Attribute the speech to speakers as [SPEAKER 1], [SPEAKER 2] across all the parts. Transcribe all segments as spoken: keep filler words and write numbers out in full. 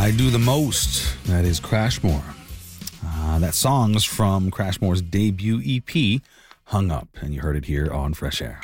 [SPEAKER 1] I Do the Most. That is Crashmore. Uh, that song is from Crashmore's debut E P, Hung Up, and you heard it here on Fresh Air.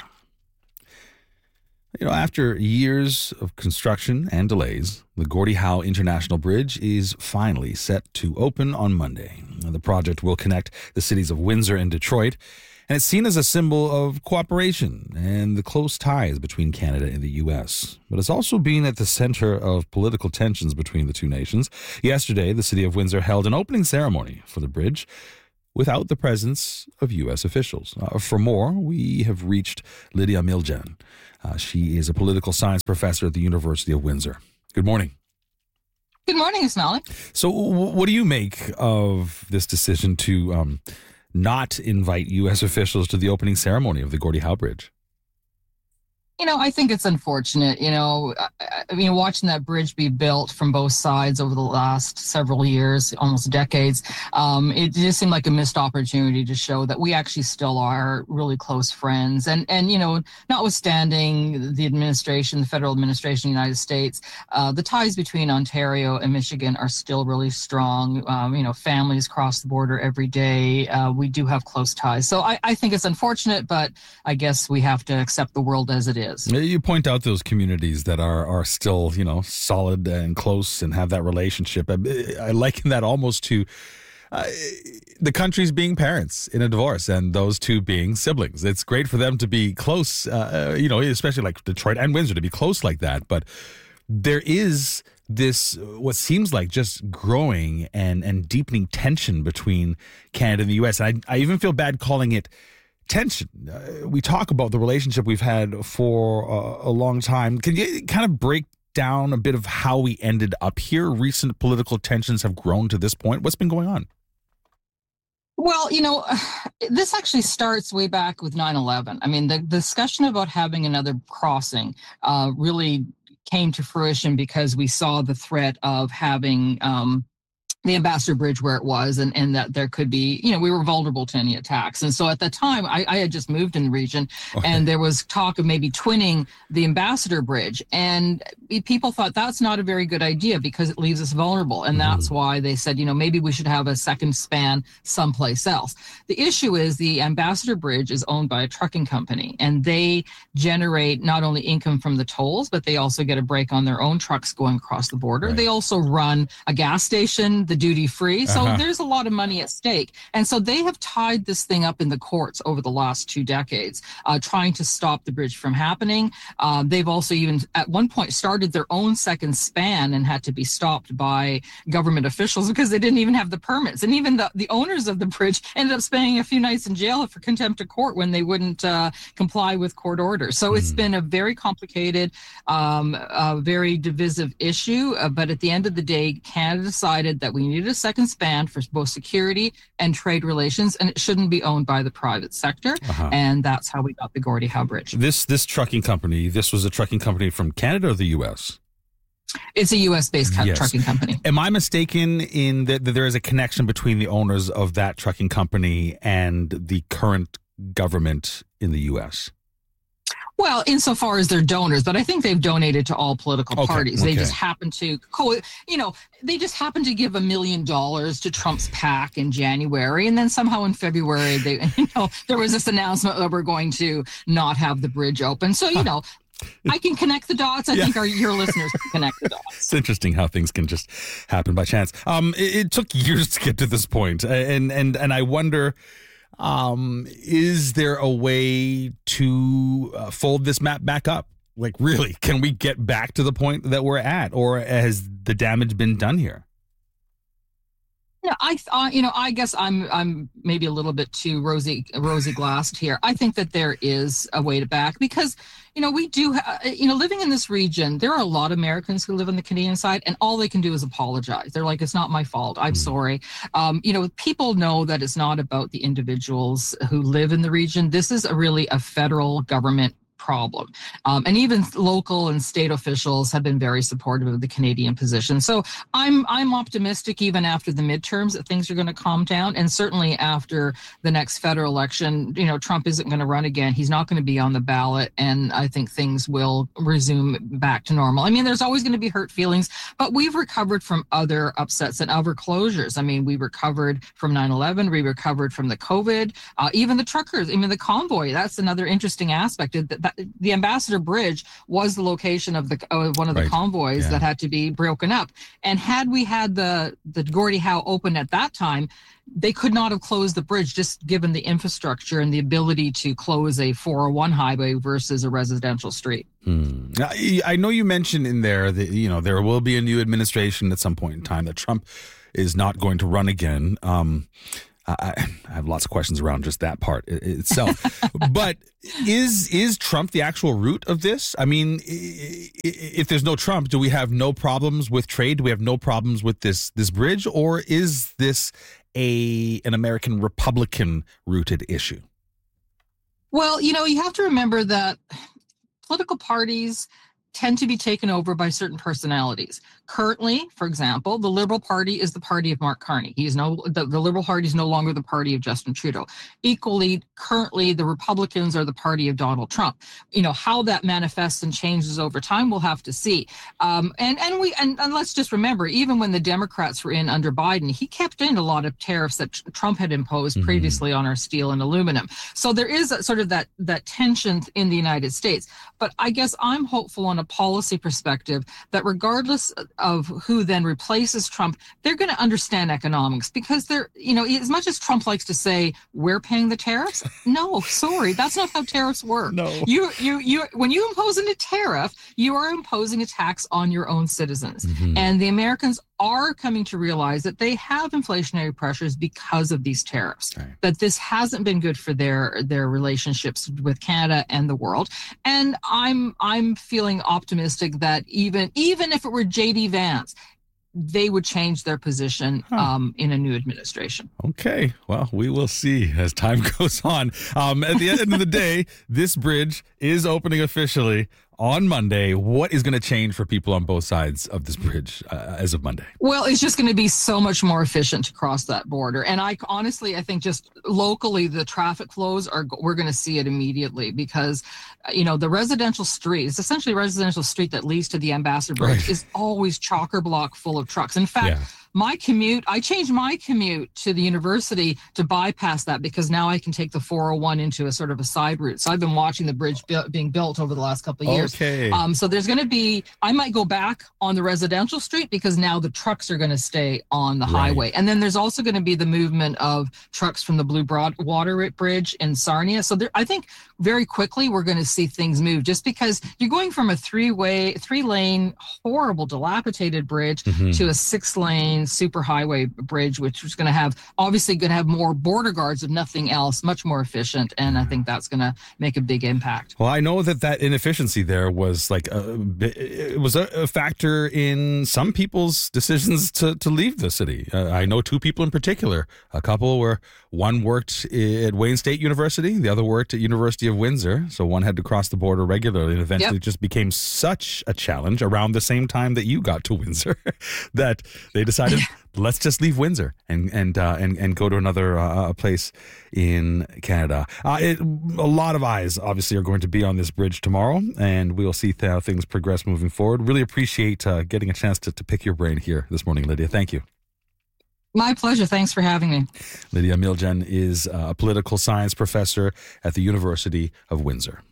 [SPEAKER 1] You know, after years of construction and delays, the Gordie Howe International Bridge is finally set to open on Monday. The project will connect the cities of Windsor and Detroit, and it's seen as a symbol of cooperation and the close ties between Canada and the U S. But it's also been at the center of political tensions between the two nations. Yesterday, the city of Windsor held an opening ceremony for the bridge without the presence of U S officials. Uh, for more, we have reached Lydia Miljan. Uh, she is a political science professor at the University of Windsor. Good morning.
[SPEAKER 2] Good morning, Ismail.
[SPEAKER 1] So w- what do you make of this decision to um, not invite U S officials to the opening ceremony of the Gordie Howe Bridge?
[SPEAKER 2] You know, I think it's unfortunate. You know, I, I mean, watching that bridge be built from both sides over the last several years, almost decades, um, it just seemed like a missed opportunity to show that we actually still are really close friends. And, and you know, notwithstanding the administration, the federal administration of the United States, uh, the ties between Ontario and Michigan are still really strong. Um, you know, families cross the border every day. Uh, we do have close ties. So I, I think it's unfortunate, but I guess we have to accept the world as it is.
[SPEAKER 1] You point out those communities that are are still, you know, solid and close and have that relationship. I, I liken that almost to uh, the countries being parents in a divorce and those two being siblings. It's great for them to be close, uh, you know, especially like Detroit and Windsor to be close like that. But there is this, what seems like just growing and, and deepening tension between Canada and the U S. And I, I even feel bad calling it tension. Uh, we talk about the relationship we've had for uh, a long time. Can you kind of break down a bit of how we ended up here? Recent political tensions have grown to this point. What's been going on?
[SPEAKER 2] Well, you know, this actually starts way back with nine eleven. I mean, the, the discussion about having another crossing uh, really came to fruition because we saw the threat of having um, the Ambassador Bridge where it was, and, and that there could be, you know, we were vulnerable to any attacks. And so at the time, I, I had just moved in the region, okay. and there was talk of maybe twinning the Ambassador Bridge. And people thought that's not a very good idea because it leaves us vulnerable. And mm-hmm. that's why they said, you know, maybe we should have a second span someplace else. The issue is the Ambassador Bridge is owned by a trucking company, and they generate not only income from the tolls, but they also get a break on their own trucks going across the border. Right. They also run a gas station, the duty free. So uh-huh. there's a lot of money at stake. And so they have tied this thing up in the courts over the last two decades, uh, trying to stop the bridge from happening. Uh, they've also even at one point started their own second span and had to be stopped by government officials because they didn't even have the permits. And even the, the owners of the bridge ended up spending a few nights in jail for contempt of court when they wouldn't uh, comply with court orders. So mm. it's been a very complicated, um, uh, very divisive issue. Uh, but at the end of the day, Canada decided that we needed a second span for both security and trade relations, and it shouldn't be owned by the private sector. Uh-huh. And that's how we got the Gordie Howe Bridge.
[SPEAKER 1] This this trucking company, this was a trucking company from Canada or the U S?
[SPEAKER 2] It's a U S-based
[SPEAKER 1] yes.
[SPEAKER 2] trucking company.
[SPEAKER 1] Am I mistaken in that, that there is a connection between the owners of that trucking company and the current government in the U S?
[SPEAKER 2] Well, insofar as they're donors, but I think they've donated to all political
[SPEAKER 1] okay,
[SPEAKER 2] parties.
[SPEAKER 1] Okay.
[SPEAKER 2] They just happen to, co- you know, they just happen to give a million dollars to Trump's PAC in January, and then somehow in February, they, you know, there was this announcement that we're going to not have the bridge open. So, you know, I can connect the dots. I yeah. think our your listeners can connect the dots.
[SPEAKER 1] It's interesting how things can just happen by chance. Um, it, it took years to get to this point, and and and I wonder. Um, is there a way to uh, fold this map back up? Like, really, can we get back to the point that we're at, or has the damage been done here?
[SPEAKER 2] Yeah, I uh, you know, I guess I'm I'm maybe a little bit too rosy rosy glassed here. I think that there is a way to back because, you know, we do, ha- you know, living in this region, there are a lot of Americans who live on the Canadian side, and all they can do is apologize. They're like, it's not my fault. I'm mm. sorry. Um, you know, people know that it's not about the individuals who live in the region. This is a really a federal government problem. Um, and even local and state officials have been very supportive of the Canadian position. So I'm I'm optimistic even after the midterms that things are going to calm down. And certainly after the next federal election, you know, Trump isn't going to run again. He's not going to be on the ballot. And I think things will resume back to normal. I mean, there's always going to be hurt feelings, but we've recovered from other upsets and other closures. I mean, we recovered from nine eleven, we recovered from the COVID, uh, even the truckers, even the convoy. That's another interesting aspect. That, that, the Ambassador Bridge was the location of the uh, one of the
[SPEAKER 1] right.
[SPEAKER 2] convoys yeah. that had to be broken up. And had we had the, the Gordie Howe open at that time, they could not have closed the bridge, just given the infrastructure and the ability to close a four oh one highway versus a residential street.
[SPEAKER 1] Hmm. I know you mentioned in there that, you know, there will be a new administration at some point in time, that Trump is not going to run again. Um, I, I have lots of questions around just that part itself. But is is Trump the actual root of this? I mean, if there's no Trump, do we have no problems with trade? Do we have no problems with this this bridge? Or is this a an American Republican rooted issue?
[SPEAKER 2] Well, you know, you have to remember that political parties tend to be taken over by certain personalities. Currently, for example, the Liberal Party is the party of Mark Carney. He is no the, the Liberal Party is no longer the party of Justin Trudeau. Equally, currently, the Republicans are the party of Donald Trump. You know, how that manifests and changes over time, we'll have to see. Um, and and we and, and let's just remember, even when the Democrats were in under Biden, he kept in a lot of tariffs that Trump had imposed mm-hmm. previously on our steel and aluminum. So there is a, sort of that that tension in the United States. But I guess I'm hopeful on a policy perspective that regardless of who then replaces Trump, they're going to understand economics, because they're, you know, as much as Trump likes to say we're paying the tariffs, no, sorry, that's not how tariffs work.
[SPEAKER 1] No.
[SPEAKER 2] You, you, you, when you impose a tariff, you are imposing a tax on your own citizens. Mm-hmm. And the Americans are coming to realize that they have inflationary pressures because of these tariffs, right. that this hasn't been good for their their relationships with Canada and the world. And I'm I'm feeling optimistic that even even if it were J D Vance, they would change their position huh. um, in a new administration.
[SPEAKER 1] Okay. Well, we will see as time goes on. Um, at the end of the day, this bridge is opening officially on Monday. What is going to change for people on both sides of this bridge uh, as of Monday?
[SPEAKER 2] Well, it's just going to be so much more efficient to cross that border. And I honestly, I think just locally, the traffic flows are, we're going to see it immediately, because, you know, the residential street, it's essentially a residential street that leads to the Ambassador Bridge, right. is always chocker block full of trucks. In fact, yeah. my commute, I changed my commute to the university to bypass that, because now I can take the four oh one into a sort of a side route. So I've been watching the bridge bu- being built over the last couple of years.
[SPEAKER 1] Okay.
[SPEAKER 2] Um, so there's going to be, I might go back on the residential street, because now the trucks are going to stay on the right. highway. And then there's also going to be the movement of trucks from the Blue Broadwater Bridge in Sarnia. So there, I think very quickly we're going to see things move, just because you're going from a three-way, three-lane, horrible, dilapidated bridge mm-hmm. to a six-lane superhighway bridge, which is going to have, obviously going to have more border guards, if nothing else, much more efficient. And I think that's going to make a big impact.
[SPEAKER 1] Well, I know that that inefficiency there was like a, it was a, a factor in some people's decisions to, to leave the city. Uh, I know two people in particular, a couple where one worked at Wayne State University, the other worked at University of Windsor. So one had to cross the border regularly, and eventually yep. just became such a challenge around the same time that you got to Windsor that they decided, let's just leave Windsor and and uh, and and go to another uh, place in Canada. Uh, it, a lot of eyes, obviously, are going to be on this bridge tomorrow, and we will see how things progress moving forward. Really appreciate uh, getting a chance to, to pick your brain here this morning, Lydia. Thank you.
[SPEAKER 2] My pleasure. Thanks for having me.
[SPEAKER 1] Lydia Miljan is a political science professor at the University of Windsor.